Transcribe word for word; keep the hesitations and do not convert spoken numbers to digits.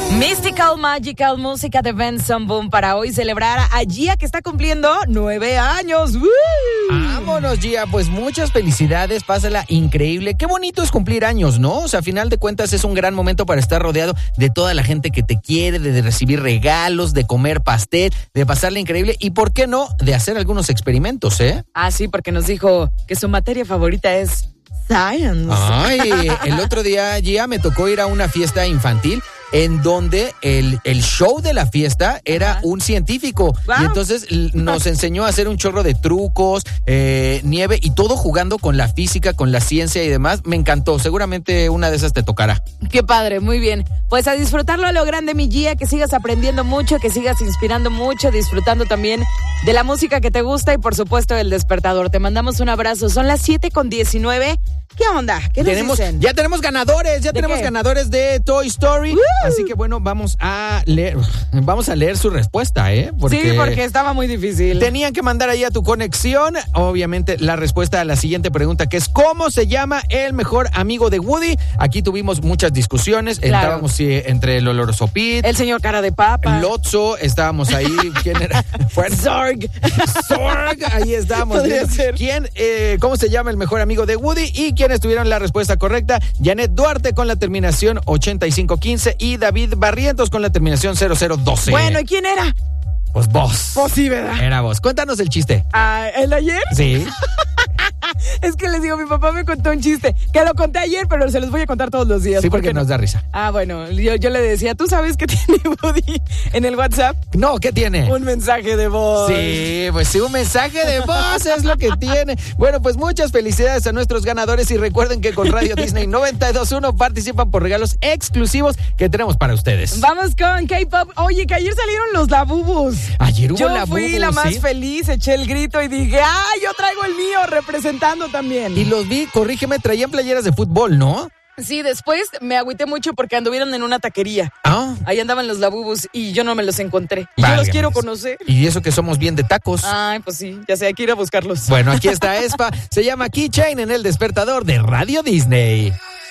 Mystical Magical, música de Benson Boone para hoy celebrar a Gia, que está cumpliendo nueve años. ¡Woo! Vámonos, Gia, pues muchas felicidades, pásala increíble. Qué bonito es cumplir años, ¿no? O sea, a final de cuentas es un gran momento para estar rodeado de toda la gente que te quiere, de recibir regalos, de comer pastel, de pasarla increíble y, ¿por qué no?, de hacer algunos experimentos, ¿eh? Ah, sí, porque nos dijo que su materia favorita es Science. Ay, el otro día, Gia, me tocó ir a una fiesta infantil en donde el, el show de la fiesta era Ajá. un científico. Wow. Y entonces nos enseñó a hacer un chorro de trucos, eh, nieve y todo jugando con la física, con la ciencia y demás. Me encantó. Seguramente una de esas te tocará. Qué padre, muy bien. Pues a disfrutarlo a lo grande, mi Gia, que sigas aprendiendo mucho, que sigas inspirando mucho, disfrutando también de la música que te gusta y por supuesto del despertador. Te mandamos un abrazo. Son las siete con diecinueve. ¿Qué onda? ¿Qué nos tenemos, dicen? Ya tenemos ganadores, ya tenemos qué? ganadores de Toy Story. ¡Woo! Así que bueno, vamos a leer, vamos a leer su respuesta, ¿eh? Porque sí, porque estaba muy difícil. Tenían que mandar ahí a tu conexión, obviamente, la respuesta a la siguiente pregunta, que es ¿cómo se llama el mejor amigo de Woody? Aquí tuvimos muchas discusiones, claro. Estábamos sí, entre el oloroso Pete, el señor cara de papa, Lotso, estábamos ahí, ¿quién era? Fue Zorg. Zorg, ahí estábamos. ¿Quién, eh, cómo se llama el mejor amigo de Woody? Y quienes tuvieron la respuesta correcta, Janet Duarte con la terminación ochenta y cinco quince y David Barrientos con la terminación cero cero doce. Bueno, ¿y quién era? Pues vos. Pues sí, ¿verdad? Era vos. Cuéntanos el chiste. Ah, ¿el de ayer? Sí. Es que les digo, mi papá me contó un chiste, que lo conté ayer, pero se los voy a contar todos los días. Sí, porque nos no? da risa. Ah, bueno, yo, yo le decía, ¿tú sabes qué tiene Woody en el WhatsApp? No, ¿qué tiene? Un mensaje de voz. Sí, pues sí, un mensaje de voz es lo que tiene. Bueno, pues muchas felicidades a nuestros ganadores y recuerden que con Radio Disney noventa y dos punto uno participan por regalos exclusivos que tenemos para ustedes. Vamos con K-Pop. Oye, que ayer salieron los Labubus. Ayer hubo Yo Labubus, fui la más ¿sí? feliz, eché el grito y dije, ¡ah, yo traigo el mío representando también! Y los vi, corrígeme, traían playeras de fútbol, ¿no? Sí, después me agüité mucho porque anduvieron en una taquería. Ah. Ahí andaban los Labubus y yo no me los encontré. Y yo los quiero conocer. Y eso que somos bien de tacos. Ay, pues sí, ya sé, hay que ir a buscarlos. Bueno, aquí está Espa. Se llama Keychain en el despertador de Radio Disney.